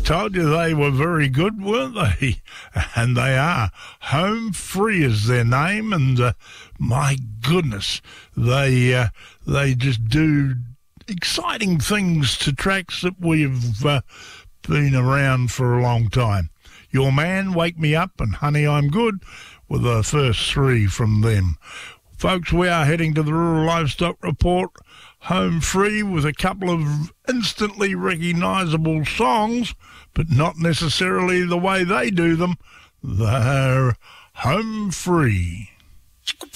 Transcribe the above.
told you they were very good, weren't they? And they are. Home Free is their name, and my goodness, they just do exciting things to tracks that we've been around for a long time. Your Man, Wake Me Up, and Honey, I'm Good were the first three from them. Folks, we are heading to the Rural Livestock Report, Home Free, with a couple of instantly recognisable songs, but not necessarily the way they do them. They're Home Free.